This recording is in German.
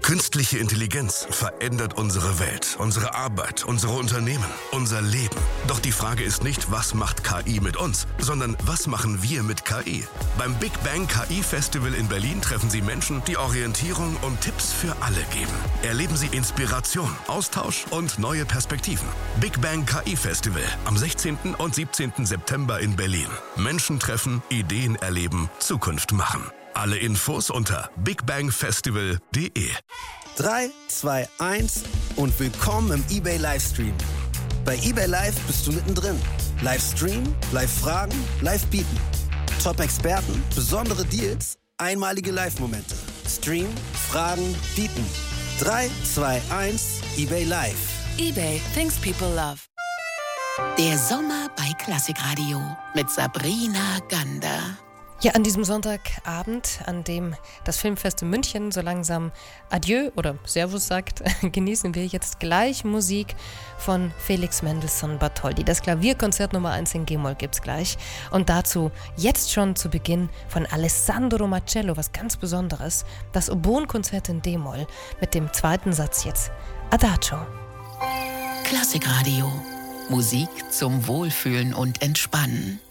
Künstliche Intelligenz verändert unsere Welt, unsere Arbeit, unsere Unternehmen, unser Leben. Doch die Frage ist nicht, was macht KI mit uns, sondern was machen wir mit KI? Beim Big Bang KI Festival in Berlin treffen Sie Menschen, die Orientierung und Tipps für alle geben. Erleben Sie Inspiration, Austausch und neue Perspektiven. Big Bang KI Festival am 16. und 17. September in Berlin. Menschen treffen, Ideen erleben, Zukunft machen. Alle Infos unter bigbangfestival.de. 3, 2, 1 und willkommen im eBay Livestream. Bei eBay Live bist du mittendrin. Livestream, Live-Fragen, Live-Bieten. Top-Experten, besondere Deals, einmalige Live-Momente. Stream, Fragen, Bieten. 3, 2, 1, eBay Live. eBay, things people love. Der Sommer bei Klassikradio mit Sabrina Gander. Ja, an diesem Sonntagabend, an dem das Filmfest in München so langsam Adieu oder Servus sagt, genießen wir jetzt gleich Musik von Felix Mendelssohn Bartholdy. Das Klavierkonzert Nummer 1 in G-Moll gibt's gleich. Und dazu jetzt schon zu Beginn von Alessandro Marcello, was ganz Besonderes, das Oboenkonzert in D-Moll mit dem zweiten Satz jetzt Adagio. Klassikradio. Musik zum Wohlfühlen und Entspannen.